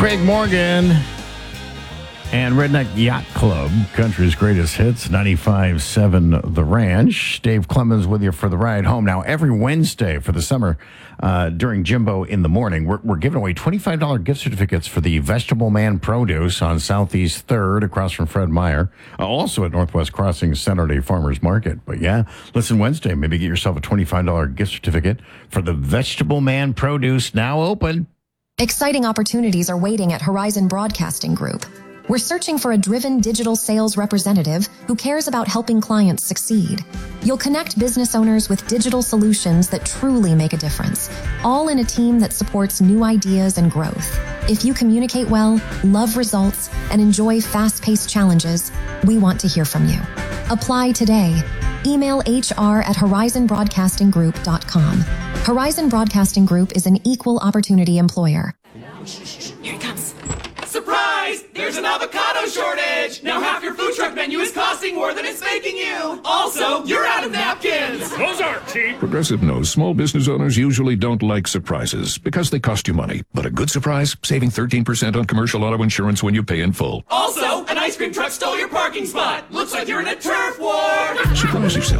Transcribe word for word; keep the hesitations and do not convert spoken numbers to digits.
Craig Morgan and Redneck Yacht Club, country's greatest hits, ninety-five point seven The Ranch. Dave Clemens with you for the ride home. Now, every Wednesday for the summer, uh, during Jimbo in the Morning, we're, we're giving away twenty-five dollars gift certificates for the Vegetable Man Produce on Southeast third across from Fred Meyer. Uh, also at Northwest Crossing Saturday Farmers Market. But yeah, listen, Wednesday, maybe get yourself a twenty-five dollars gift certificate for the Vegetable Man Produce, now open. Exciting opportunities are waiting at Horizon Broadcasting Group. We're searching for a driven digital sales representative who cares about helping clients succeed. You'll connect business owners with digital solutions that truly make a difference, all in a team that supports new ideas and growth. If you communicate well, love results, and enjoy fast-paced challenges, we want to hear from you. Apply today. Email H R at horizon broadcasting group dot com. Horizon Broadcasting Group is an equal opportunity employer. Here it comes. Surprise! There's an avocado shortage! Now half your food truck menu is costing more than it's making you! Also, you're out of napkins! Those aren't cheap! Progressive knows small business owners usually don't like surprises because they cost you money. But a good surprise, saving thirteen percent on commercial auto insurance when you pay in full. Also, an ice cream truck stole your parking spot! Looks like you're in a turf war! Surprise yourself